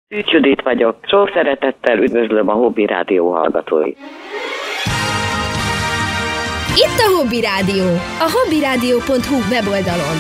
Szűcs Judit vagyok. Sok szeretettel üdvözlöm a Hobby Rádió hallgatóit. Itt a Hobby Rádió, a hobbyradio.hu weboldalon.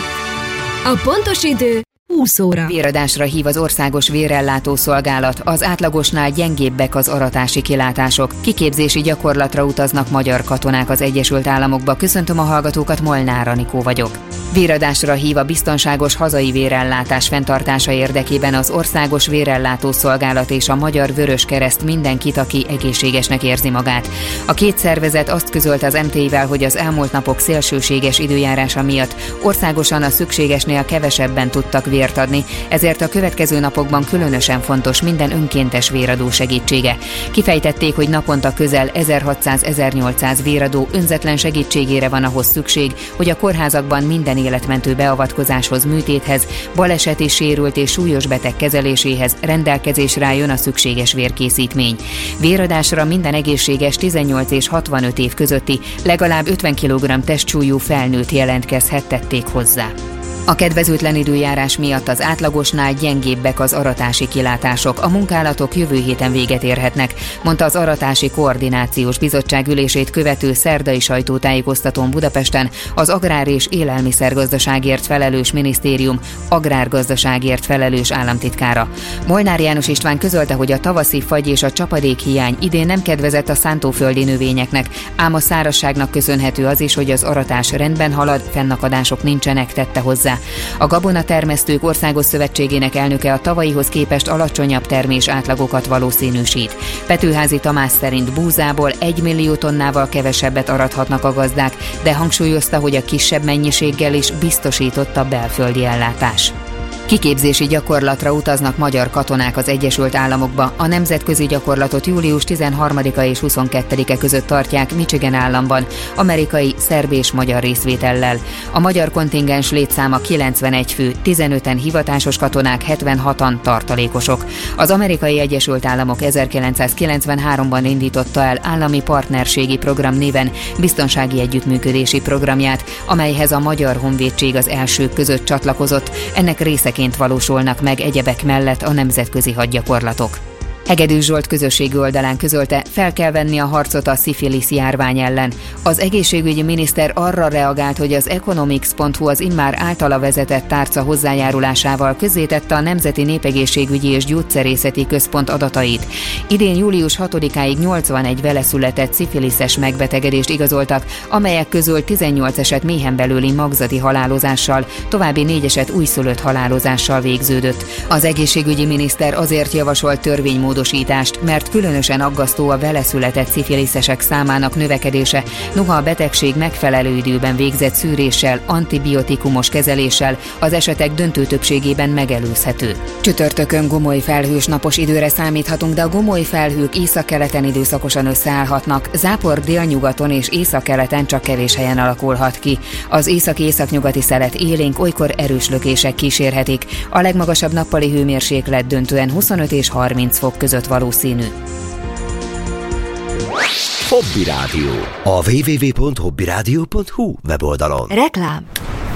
A pontos idő 20 óra. Véradásra hív az Országos Vérellátó Szolgálat, az átlagosnál gyengébbek az aratási kilátások. Kiképzési gyakorlatra utaznak magyar katonák az Egyesült Államokba. Köszöntöm a hallgatókat, Molnár Anikó vagyok. Véradásra hív a biztonságos hazai vérellátás fenntartása érdekében az Országos Vérellátó Szolgálat és a Magyar Vöröskereszt mindenkit, aki egészségesnek érzi magát. A két szervezet azt közölte az MT-vel, hogy az elmúlt napok szélsőséges időjárása miatt országosan a szükségesnél kevesebben tudtak vért adni, ezért a következő napokban különösen fontos minden önkéntes véradó segítsége. Kifejtették, hogy naponta közel 1600-1800 véradó önzetlen segítségére van ahhoz szükség, hogy a kórházakban minden életmentő beavatkozáshoz, műtéthez, baleseti sérült és súlyos beteg kezeléséhez rendelkezésre álljon a szükséges vérkészítmény. Véradásra minden egészséges 18 és 65 év közötti, legalább 50 kg testsúlyú felnőtt jelentkezhet, tették hozzá. A kedvezőtlen időjárás miatt az átlagosnál gyengébbek az aratási kilátások. A munkálatok jövő héten véget érhetnek, mondta az Aratási Koordinációs Bizottság ülését követő szerdai sajtótájékoztatón Budapesten az Agrár- és Élelmiszergazdaságért felelős minisztérium agrárgazdaságért felelős államtitkára. Molnár János István közölte, hogy a tavaszi fagy és a csapadékhiány idén nem kedvezett a szántóföldi növényeknek, ám a szárazságnak köszönhető az is, hogy az aratás rendben halad, fennakadások nincsenek, tette hozzá. A Gabonatermesztők Országos Szövetségének elnöke a tavalyihoz képest alacsonyabb termés átlagokat valószínűsít. Petőházi Tamás szerint búzából 1 millió tonnával kevesebbet arathatnak a gazdák, de hangsúlyozta, hogy a kisebb mennyiséggel is biztosított a belföldi ellátás. Kiképzési gyakorlatra utaznak magyar katonák az Egyesült Államokba. A nemzetközi gyakorlatot július 13-a és 22-e között tartják Michigan államban, amerikai, szerb és magyar részvétellel. A magyar kontingens létszáma 91 fő, 15-en hivatásos katonák, 76-an tartalékosok. Az Amerikai Egyesült Államok 1993-ban indította el állami partnerségi program néven biztonsági együttműködési programját, amelyhez a Magyar Honvédség az elsők között csatlakozott. Ennek részeként valósulnak meg egyebek mellett a nemzetközi hadgyakorlatok. Hegedűs Zsolt közösségi oldalán közölte, fel kell venni a harcot a szifilisz járvány ellen. Az egészségügyi miniszter arra reagált, hogy az economics.hu az immár általa vezetett tárca hozzájárulásával közzétette a Nemzeti Népegészségügyi és Gyógyszerészeti Központ adatait. Idén július 6-áig 81 veleszületett szifiliszes megbetegedést igazoltak, amelyek közül 18 eset méhen belüli magzati halálozással, további 4 eset újszülött halálozással végződött. Az egészségügyi miniszter azért javasolt törvénymódosítást, mert különösen aggasztó a veleszületett szifiliszesek számának növekedése, noha a betegség megfelelő időben végzett szűréssel, antibiotikumos kezeléssel az esetek döntő többségében megelőzhető. Csütörtökön gomoly felhős napos időre számíthatunk, de a gomoly felhők északkeleten időszakosan összeállhatnak, zápor délnyugaton és északkeleten csak kevés helyen alakulhat ki. Az északi-északnyugati szelet élénk, olykor erős lökések kísérhetik. A legmagasabb nappali hőmérséklet döntően 25 és 30 fok között valószínű. Hobby Rádió. A www.hobbyradio.hu weboldalon. Reklám.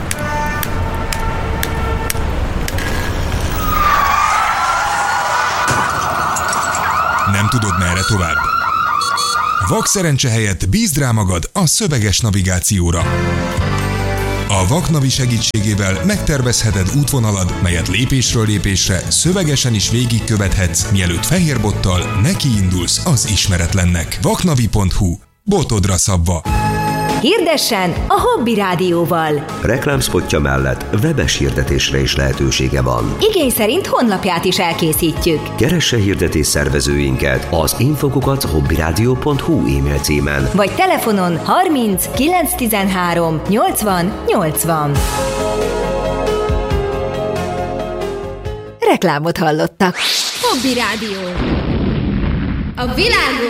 Nem tudod, merre tovább? Vakszerencse helyett bízd rá magad a szöveges navigációra. A Vaknavi segítségével megtervezheted útvonalad, melyet lépésről lépésre szövegesen is végigkövethetsz, mielőtt fehérbottal nekiindulsz az ismeretlennek. Vaknavi.hu. Botodra szabva. Hirdessen a Hobby Rádióval. Reklámszpotja mellett webes hirdetésre is lehetősége van. Igény szerint honlapját is elkészítjük. Keresse hirdetés szervezőinket az info@hobbyradio.hu e-mail címen. Vagy telefonon 30 913 80 80. Reklámot hallottak. Hobby Rádió. A világon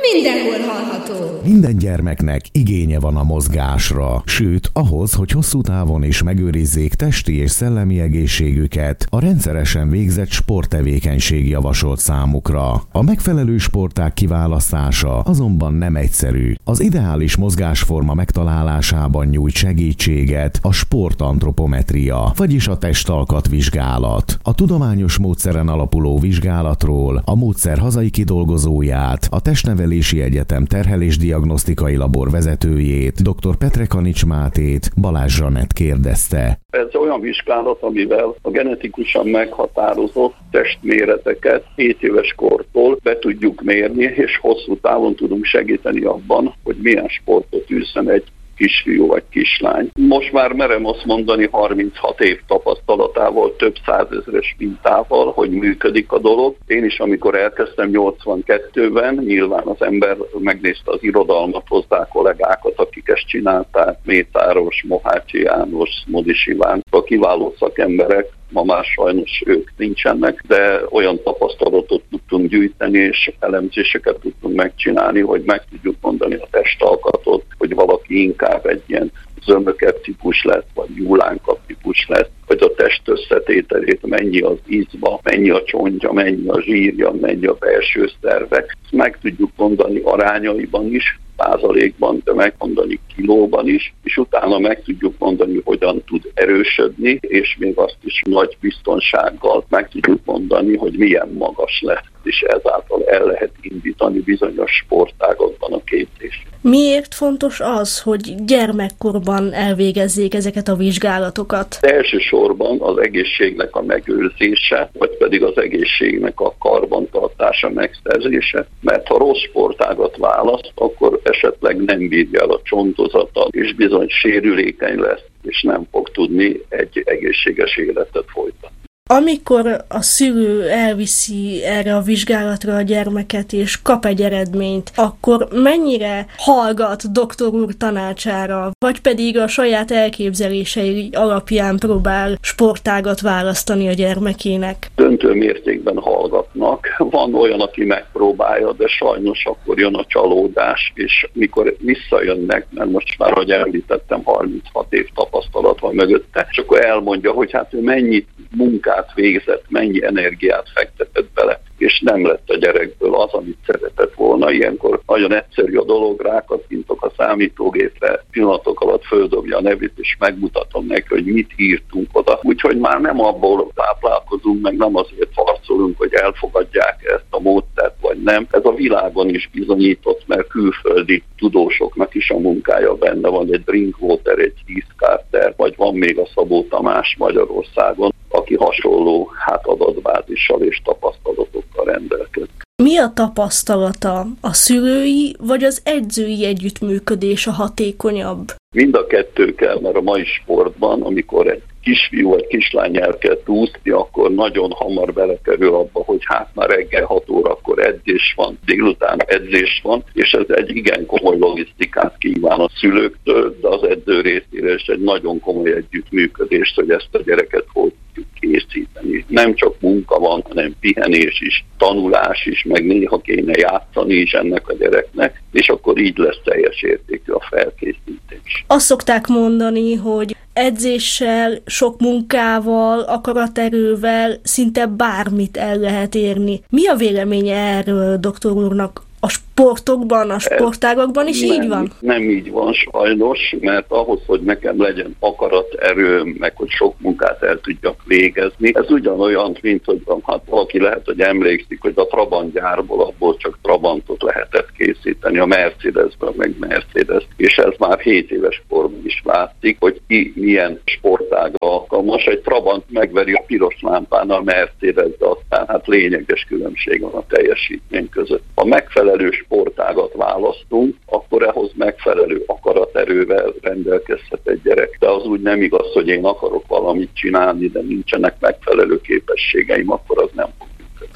mindenhol hallható. Minden gyermeknek igénye van a mozgásra, sőt ahhoz, hogy hosszú távon is megőrizzék testi és szellemi egészségüket, a rendszeresen végzett sporttevékenység javasolt számukra. A megfelelő sportág kiválasztása azonban nem egyszerű. Az ideális mozgásforma megtalálásában nyújt segítséget a sportantropometria, vagyis a testalkatvizsgálat. A tudományos módszeren alapuló vizsgálatról a módszer hazai kidolgozóját, a Testnevelési Egyetem terhelésdiagnosztikai labor vezetőjét, dr. Petrekanics Mátét Balázs Zsanett kérdezte. Ez olyan vizsgálat, amivel a genetikusan meghatározott testméreteket 7 éves kortól be tudjuk mérni, és hosszú távon tudunk segíteni abban, hogy milyen sportot űzzen egy kisfiú vagy kislány. Most már merem azt mondani 36 év tapasztalatával, több százezeres mintával, hogy működik a dolog. Én is, amikor elkezdtem 82-ben, nyilván az ember megnézte az irodalmat, hozzá kollégákat, akik ezt csinálták, Mészáros, Mohácsi János, Modis Iván, a kiváló szakemberek. Ma már sajnos ők nincsenek, de olyan tapasztalatot tudtunk gyűjteni, és elemzéseket tudtunk megcsinálni, hogy meg tudjuk mondani a testalkatot, hogy valaki inkább egy ilyen zömökebb típus lesz, vagy gyulánkabb típus lesz, hogy a test összetételét, mennyi az izma, mennyi a csontja, mennyi a zsírja, mennyi a belső szervek. Ezt meg tudjuk mondani arányaiban is, százalékban, de megmondani kilóban is, és utána meg tudjuk mondani, hogyan tud erősödni, és még azt is nagy biztonsággal meg tudjuk mondani, hogy milyen magas lesz, és ezáltal el lehet indítani bizonyos sportágokban a képzést. Miért fontos az, hogy gyermekkorban elvégezzék ezeket a vizsgálatokat? Elsősorban az egészségnek a megőrzése, vagy pedig az egészségnek a karbantartása, megszerzése, mert ha rossz sportágat választ, akkor esetleg nem bírja el a csontozata, és bizony sérülékeny lesz, és nem fog tudni egy egészséges életet folytatni. Amikor a szülő elviszi erre a vizsgálatra a gyermeket és kap egy eredményt, akkor mennyire hallgat doktor úr tanácsára, vagy pedig a saját elképzelései alapján próbál sportágat választani a gyermekének? Döntő mértékben hallgatnak. Van olyan, aki megpróbálja, de sajnos akkor jön a csalódás, és mikor visszajönnek, mert most már, ahogy említettem, 36 év tapasztalat van mögötte, és akkor elmondja, hogy hát ő mennyit munkát végzett, mennyi energiát fektetett bele, és nem lett a gyerekből az, amit szeretett volna. Ilyenkor nagyon egyszerű a dolog, rákattintok a számítógépre, pillanatok alatt földobja a nevét, és megmutatom neki, hogy mit írtunk oda. Úgyhogy már nem abból táplálkozunk, meg nem azért harcolunk, hogy elfogadják ezt a módszert, vagy nem. Ez a világon is bizonyított, mert külföldi tudósoknak is a munkája benne van, egy Drinkwater, egy Heath Carter, vagy van még a Szabó Tamás Magyarországon, aki hasonló adatbázissal és tapasztalatokkal rendelkezik. Mi a tapasztalata? A szülői vagy az edzői együttműködés a hatékonyabb? Mind a kettő kell, mert a mai sportban, amikor egy kisfiú vagy kislány el kell úszni, akkor nagyon hamar belekerül abba, hogy már reggel 6 órakor edzés van, délután edzés van, és ez egy igen komoly logisztikát kíván a szülőktől, de az edző részére is egy nagyon komoly együttműködést, hogy ezt a gyereket hogy tudjuk készíteni. Nem csak munka van, hanem pihenés is, tanulás is, meg néha kéne játszani is ennek a gyereknek, és akkor így lesz teljes értékű a felkészítés. Azt szokták mondani, hogy edzéssel, sok munkával, akaraterővel szinte bármit el lehet érni. Mi a véleménye erről, doktor úrnak? A sportokban, a sportágakban is így van? Nem így van sajnos, mert ahhoz, hogy nekem legyen akaraterőm, meg hogy sok munkát el tudjak végezni, ez ugyanolyan, mint hogy valaki lehet, hogy emlékszik, hogy a Trabant gyárból abból csak Trabantot lehetett készíteni, a Mercedesből meg Mercedes, és ez már 7 éves korban is látszik, hogy ki milyen sportágra alkalmas. Egy Trabant megveri a piros lámpán a Mercedes, de aztán lényeges különbség van a teljesítmény között. A megfelelő sportágat választunk, akkor ahhoz megfelelő akaraterővel rendelkezhet egy gyerek. De az úgy nem igaz, hogy én akarok valamit csinálni, de nincsenek megfelelő képességeim, akkor az nem fog működni.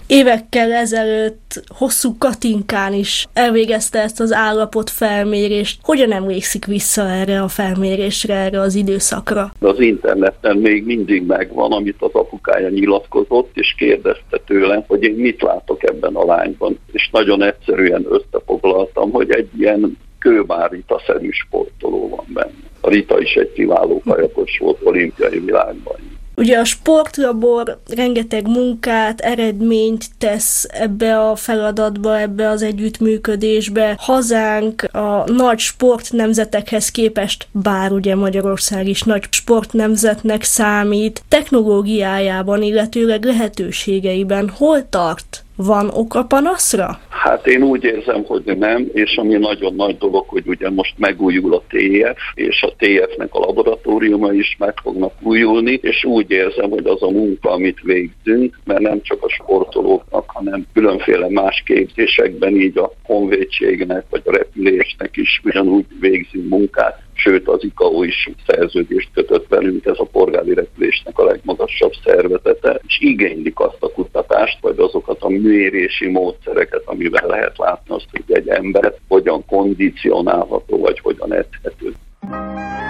évekkel ezelőtt hosszú Katinkán is elvégezte ezt az állapotfelmérést. Hogyan emlékszik vissza erre a felmérésre, erre az időszakra? Az interneten még mindig megvan, amit az apukája nyilatkozott, és kérdezte tőlem, hogy én mit látok ebben a lányban. És nagyon egyszerűen összefoglaltam, hogy egy ilyen Kőbár Rita-szerű sportoló van benne. A Rita is egy kiváló kajakos volt, olimpiai világbajnok. Ugye a sportlabor rengeteg munkát, eredményt tesz ebbe a feladatba, ebbe az együttműködésbe. Hazánk a nagy sportnemzetekhez képest, bár ugye Magyarország is nagy sportnemzetnek számít, technológiájában, illetőleg lehetőségeiben hol tart? Van ok a panaszra? Hát én úgy érzem, hogy nem, és ami nagyon nagy dolog, hogy ugye most megújul a TF, és a TF-nek a laboratóriuma is meg fognak újulni, és úgy érzem, hogy az a munka, amit végzünk, mert nem csak a sportolóknak, hanem különféle más képzésekben, így a honvédségnek, vagy a repülésnek is ugyanúgy végzünk munkát, sőt az ICAO is szerződést kötött velünk, ez a polgári repülésnek a legmagasabb szervezete, és igénylik azt a kutatást, vagy azokat a mérési módszereket, amivel lehet látni azt, hogy egy ember hogyan kondicionálható, vagy hogyan edzhető.